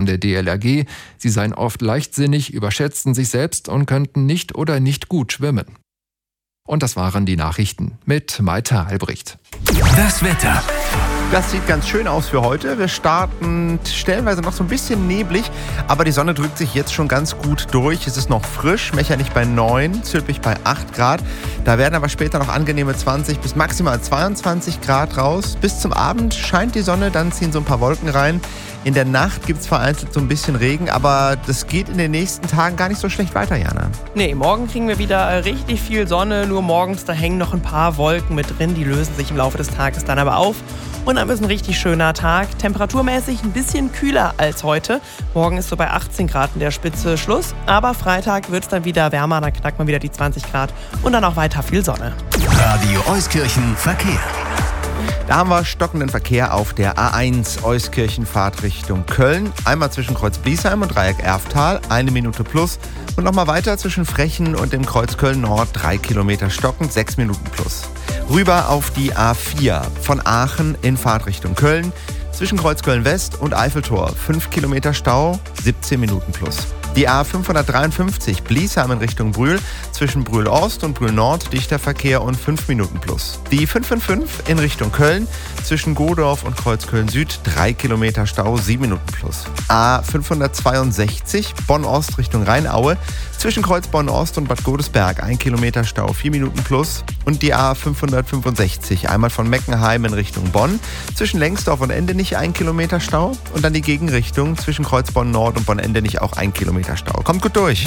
der DLRG. Sie seien oft leichtsinnig, überschätzten sich selbst und könnten nicht oder nicht gut schwimmen. Und das waren die Nachrichten mit Maite Albrecht. Das Wetter. Das sieht ganz schön aus für heute. Wir starten stellenweise noch so ein bisschen neblig, aber die Sonne drückt sich jetzt schon ganz gut durch. Es ist noch frisch, Mechernich bei 9, Zülpich bei 8 Grad. Da werden aber später noch angenehme 20 bis maximal 22 Grad raus. Bis zum Abend scheint die Sonne, dann ziehen so ein paar Wolken rein. In der Nacht gibt es vereinzelt so ein bisschen Regen, aber das geht in den nächsten Tagen gar nicht so schlecht weiter, Jana. Nee, morgen kriegen wir wieder richtig viel Sonne, nur morgens, da hängen noch ein paar Wolken mit drin, die lösen sich im Laufe des Tages dann aber auf. Und dann ist ein richtig schöner Tag, temperaturmäßig ein bisschen kühler als heute. Morgen ist so bei 18 Grad in der Spitze Schluss, aber Freitag wird es dann wieder wärmer, dann knackt man wieder die 20 Grad und dann auch weiter viel Sonne. Radio Euskirchen Verkehr. Da haben wir stockenden Verkehr auf der A1 Euskirchen Fahrtrichtung Köln. Einmal zwischen Kreuz Bliesheim und Dreieck Erftal, 1 Minute plus. Und nochmal weiter zwischen Frechen und dem Kreuz Köln Nord, 3 Kilometer stockend, 6 Minuten plus. Rüber auf die A4 von Aachen in Fahrtrichtung Köln. Zwischen Kreuz Köln West und Eiffeltor, 5 Kilometer Stau, 17 Minuten plus. Die A553 Bliesheim in Richtung Brühl, zwischen Brühl Ost und Brühl Nord dichter Verkehr und 5 Minuten plus. Die 555 in Richtung Köln, zwischen Godorf und Kreuz Köln Süd, 3 Kilometer Stau, 7 Minuten plus. A562 Bonn Ost Richtung Rheinaue, zwischen Kreuz Bonn Ost und Bad Godesberg, 1 Kilometer Stau, 4 Minuten plus. Und die A565 einmal von Meckenheim in Richtung Bonn, zwischen Lengsdorf und Endenich 1 Kilometer Stau. Und dann die Gegenrichtung zwischen Kreuz Bonn Nord und Bonn Endenich auch 1 Kilometer Stau. Kommt gut durch.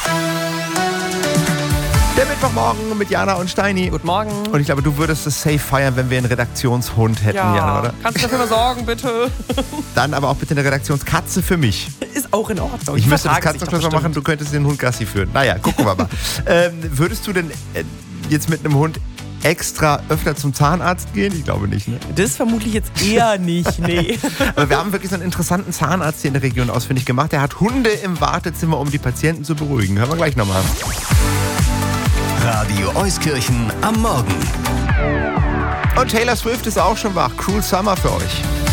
Der Mittwochmorgen mit Jana und Steini. Guten Morgen. Und ich glaube, du würdest es safe feiern, wenn wir einen Redaktionshund hätten, Jana, oder? Kannst du dafür mal sorgen, bitte? Dann aber auch bitte eine Redaktionskatze für mich. Ist auch in Ordnung. Ich müsste das Katzenkloster machen, du könntest den Hund Gassi führen. Naja, gucken wir mal. Würdest du denn jetzt mit einem Hund extra öfter zum Zahnarzt gehen? Ich glaube nicht, ne? Das vermutlich jetzt eher nicht, nee. Aber wir haben wirklich so einen interessanten Zahnarzt hier in der Region ausfindig gemacht. Der hat Hunde im Wartezimmer, um die Patienten zu beruhigen. Hören wir gleich nochmal. Radio Euskirchen am Morgen. Und Taylor Swift ist auch schon wach. Cruel Summer für euch.